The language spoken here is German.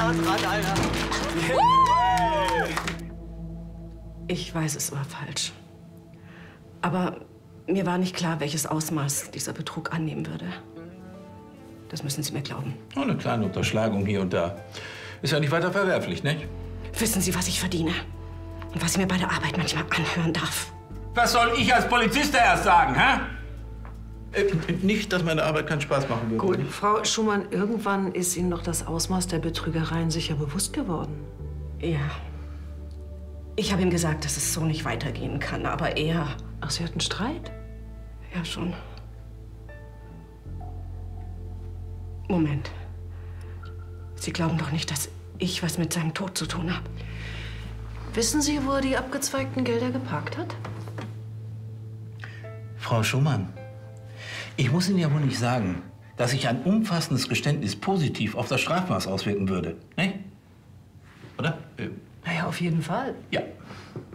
einer. Ich weiß, es war falsch. Aber mir war nicht klar, welches Ausmaß dieser Betrug annehmen würde. Das müssen Sie mir glauben. Oh, eine kleine Unterschlagung hier und da. Ist ja nicht weiter verwerflich, nicht? Wissen Sie, was ich verdiene? Und was ich mir bei der Arbeit manchmal anhören darf? Was soll ich als Polizist da erst sagen, hä? Nicht, dass meine Arbeit keinen Spaß machen würde. Gut, Frau Schumann, irgendwann ist Ihnen doch das Ausmaß der Betrügereien sicher bewusst geworden. Ja. Ich habe ihm gesagt, dass es so nicht weitergehen kann, aber er... Ach, Sie hatten Streit? Ja, schon. Moment. Sie glauben doch nicht, dass ich was mit seinem Tod zu tun habe? Wissen Sie, wo er die abgezweigten Gelder geparkt hat? Frau Schumann, ich muss Ihnen ja wohl nicht sagen, dass sich ein umfassendes Geständnis positiv auf das Strafmaß auswirken würde, ne? Oder? Naja, auf jeden Fall. Ja.